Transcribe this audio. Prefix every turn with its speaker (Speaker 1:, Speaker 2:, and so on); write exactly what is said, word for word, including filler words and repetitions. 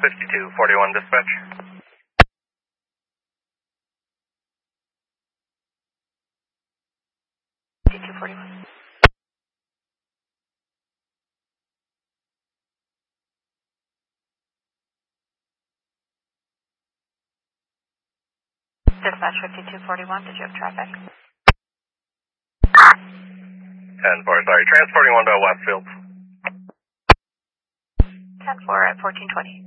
Speaker 1: fifty-two forty-one dispatch.
Speaker 2: fifty-two forty-one. Dispatch fifty-two forty-one, did you have traffic?
Speaker 1: ten four, sorry, transporting one to Westfield.
Speaker 2: ten four at fourteen twenty.